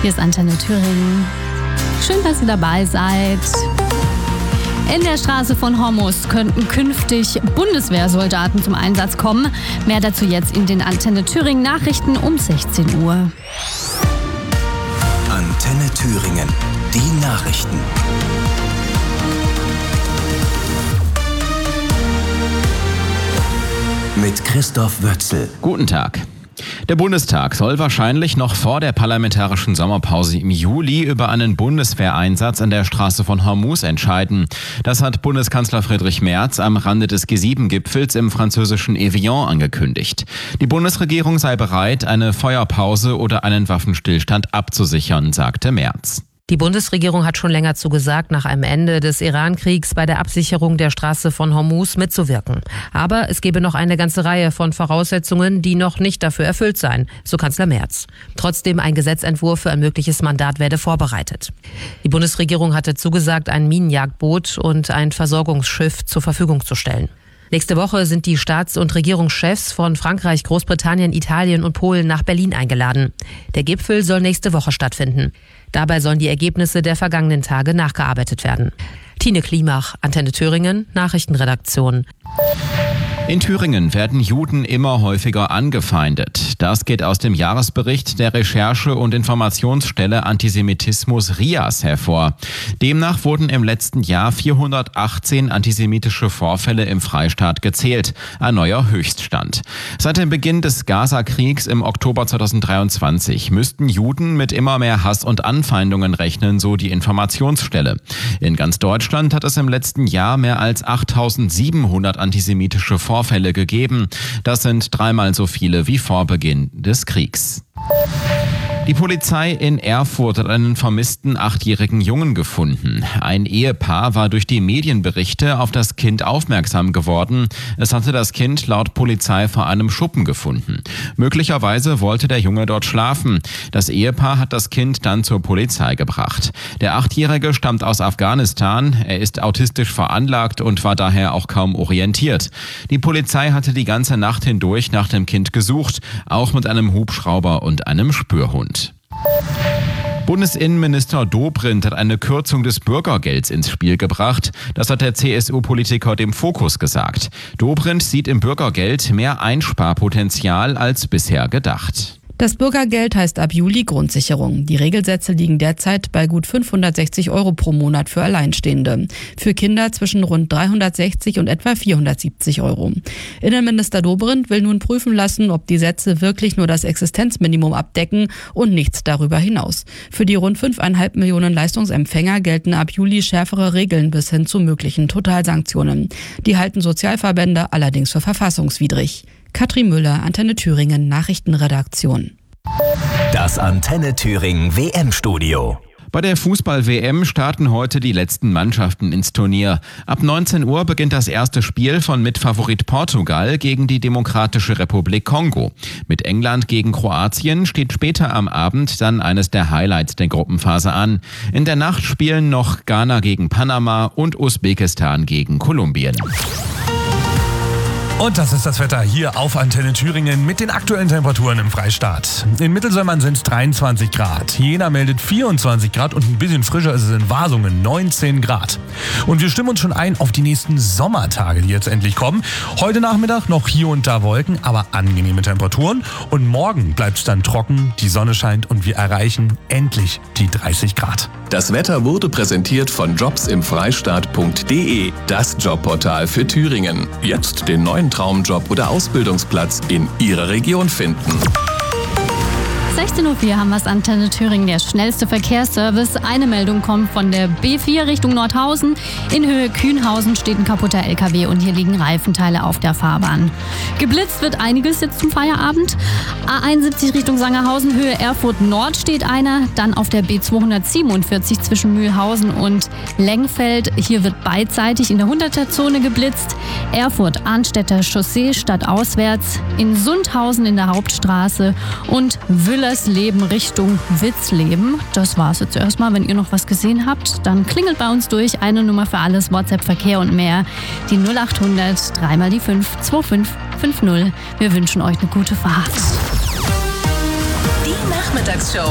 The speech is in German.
Hier ist Antenne Thüringen. Schön, dass ihr dabei seid. In der Straße von Hormuz könnten künftig Bundeswehrsoldaten zum Einsatz kommen. Mehr dazu jetzt in den Antenne Thüringen Nachrichten um 16 Uhr. Antenne Thüringen, die Nachrichten. Mit Christoph Wötzl. Guten Tag. Der Bundestag soll wahrscheinlich noch vor der parlamentarischen Sommerpause im Juli über einen Bundeswehreinsatz an der Straße von Hormuz entscheiden. Das hat Bundeskanzler Friedrich Merz am Rande des G7-Gipfels im französischen Evian angekündigt. Die Bundesregierung sei bereit, eine Feuerpause oder einen Waffenstillstand abzusichern, sagte Merz. Die Bundesregierung hat schon länger zugesagt, nach einem Ende des Iran-Kriegs bei der Absicherung der Straße von Hormuz mitzuwirken. Aber es gebe noch eine ganze Reihe von Voraussetzungen, die noch nicht dafür erfüllt seien, so Kanzler Merz. Trotzdem ein Gesetzentwurf für ein mögliches Mandat werde vorbereitet. Die Bundesregierung hatte zugesagt, ein Minenjagdboot und ein Versorgungsschiff zur Verfügung zu stellen. Nächste Woche sind die Staats- und Regierungschefs von Frankreich, Großbritannien, Italien und Polen nach Berlin eingeladen. Der Gipfel soll nächste Woche stattfinden. Dabei sollen die Ergebnisse der vergangenen Tage nachgearbeitet werden. Tine Klimach, Antenne Thüringen, Nachrichtenredaktion. In Thüringen werden Juden immer häufiger angefeindet. Das geht aus dem Jahresbericht der Recherche- und Informationsstelle Antisemitismus RIAS hervor. Demnach wurden im letzten Jahr 418 antisemitische Vorfälle im Freistaat gezählt. Ein neuer Höchststand. Seit dem Beginn des Gaza-Kriegs im Oktober 2023 müssten Juden mit immer mehr Hass und Anfeindungen rechnen, so die Informationsstelle. In ganz Deutschland hat es im letzten Jahr mehr als 8.700 antisemitische Vorfälle gegeben. Das sind 3-mal so viele wie vor Beginn des Kriegs. Die Polizei in Erfurt hat einen vermissten 8-jährigen Jungen gefunden. Ein Ehepaar war durch die Medienberichte auf das Kind aufmerksam geworden. Es hatte das Kind laut Polizei vor einem Schuppen gefunden. Möglicherweise wollte der Junge dort schlafen. Das Ehepaar hat das Kind dann zur Polizei gebracht. Der 8-Jährige stammt aus Afghanistan. Er ist autistisch veranlagt und war daher auch kaum orientiert. Die Polizei hatte die ganze Nacht hindurch nach dem Kind gesucht, auch mit einem Hubschrauber und einem Spürhund. Bundesinnenminister Dobrindt hat eine Kürzung des Bürgergelds ins Spiel gebracht. Das hat der CSU-Politiker dem Fokus gesagt. Dobrindt sieht im Bürgergeld mehr Einsparpotenzial als bisher gedacht. Das Bürgergeld heißt ab Juli Grundsicherung. Die Regelsätze liegen derzeit bei gut 560 € pro Monat für Alleinstehende. Für Kinder zwischen rund 360 und etwa 470 €. Innenminister Dobrindt will nun prüfen lassen, ob die Sätze wirklich nur das Existenzminimum abdecken und nichts darüber hinaus. Für die rund 5,5 Millionen Leistungsempfänger gelten ab Juli schärfere Regeln bis hin zu möglichen Totalsanktionen. Die halten Sozialverbände allerdings für verfassungswidrig. Katrin Müller, Antenne Thüringen, Nachrichtenredaktion. Das Antenne Thüringen WM-Studio. Bei der Fußball-WM starten heute die letzten Mannschaften ins Turnier. Ab 19 Uhr beginnt das erste Spiel von Mitfavorit Portugal gegen die Demokratische Republik Kongo. Mit England gegen Kroatien steht später am Abend dann eines der Highlights der Gruppenphase an. In der Nacht spielen noch Ghana gegen Panama und Usbekistan gegen Kolumbien. Und das ist das Wetter hier auf Antenne Thüringen mit den aktuellen Temperaturen im Freistaat. In Mittelsämmern sind es 23 Grad. Jena meldet 24 Grad und ein bisschen frischer ist es in Wasungen, 19 Grad. Und wir stimmen uns schon ein auf die nächsten Sommertage, die jetzt endlich kommen. Heute Nachmittag noch hier und da Wolken, aber angenehme Temperaturen. Und morgen bleibt es dann trocken, die Sonne scheint und wir erreichen endlich die 30 Grad. Das Wetter wurde präsentiert von jobsimfreistaat.de, das Jobportal für Thüringen. Jetzt den neuen Traumjob oder Ausbildungsplatz in Ihrer Region finden. 16:04 Uhr haben wir es, Antenne Thüringen, der schnellste Verkehrsservice. Eine Meldung kommt von der B4 Richtung Nordhausen. In Höhe Kühnhausen steht ein kaputter LKW und hier liegen Reifenteile auf der Fahrbahn. Geblitzt wird einiges jetzt zum Feierabend. A71 Richtung Sangerhausen, Höhe Erfurt Nord steht einer. Dann auf der B247 zwischen Mühlhausen und Lengfeld. Hier wird beidseitig in der 100er-Zone geblitzt. Erfurt-Arnstädter Chaussee stadtauswärts. In Sundhausen in der Hauptstraße und Wüllersleben Richtung Witzleben. Das war's jetzt erstmal. Wenn ihr noch was gesehen habt, dann klingelt bei uns durch. Eine Nummer für alles, WhatsApp, Verkehr und mehr. Die 0800 3 mal die 5 2550. Wir wünschen euch eine gute Fahrt. Die Nachmittagsshow.